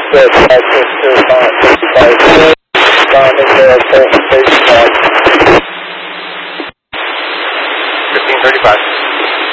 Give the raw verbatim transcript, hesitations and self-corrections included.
Good, access to Mach fifty-five. Landing there, current station one. fifteen thirty-five.